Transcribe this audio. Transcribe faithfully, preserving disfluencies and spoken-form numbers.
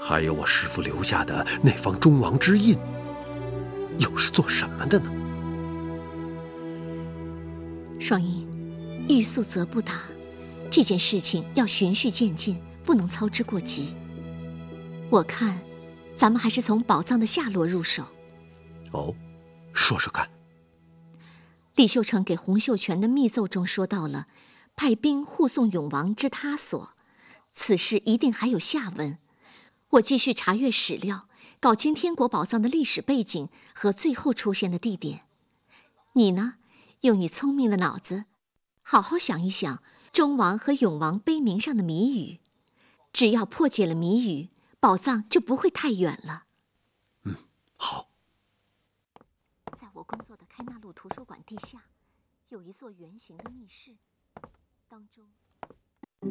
还有我师父留下的那方忠王之印，又是做什么的呢？ 双英，欲速则不达，这件事情要循序渐进，不能操之过急。我看，咱们还是从宝藏的下落入手。 哦，说说看。 李秀成给洪秀全的密奏中说到了派兵护送永王之他所，此事一定还有下文。我继续查阅史料，搞清天国宝藏的历史背景和最后出现的地点。你呢，用你聪明的脑子，好好想一想忠王和永王碑铭上的谜语。只要破解了谜语，宝藏就不会太远了。 嗯，好。 在我工作的开纳路图书馆地下，有一座圆形的密室，当中